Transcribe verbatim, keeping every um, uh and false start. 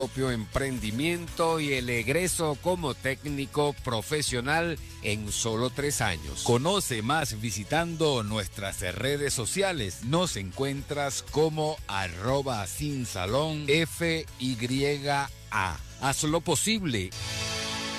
propio emprendimiento y el egreso como técnico profesional en solo tres años. Conoce más visitando nuestras redes sociales. Nos encuentras como arroba sin salón F Y A. Haz lo posible.